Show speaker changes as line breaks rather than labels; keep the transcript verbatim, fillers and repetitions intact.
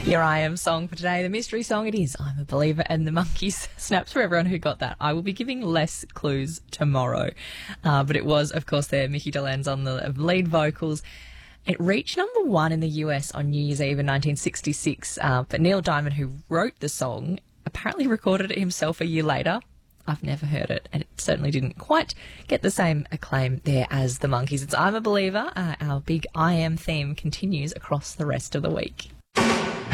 Your I Am song for today, the mystery song, it is I'm a Believer, and the Monkees. Snaps for everyone who got that. I will be giving less clues tomorrow. Uh, but it was, of course, there, Mickey Dolenz on the lead vocals. It reached number one in the U S on New Year's Eve in nineteen sixty-six, uh, but Neil Diamond, who wrote the song, apparently recorded it himself a year later. I've never heard it, and it certainly didn't quite get the same acclaim there as the Monkees. It's I'm a Believer. Uh, our big I Am theme continues across the rest of the week.